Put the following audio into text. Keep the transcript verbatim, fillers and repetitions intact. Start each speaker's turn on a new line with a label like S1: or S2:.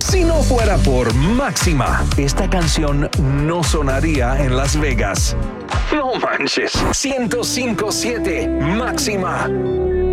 S1: Si no fuera por Máxima, esta canción no sonaría en Las Vegas. No manches. ciento cinco punto siete Máxima.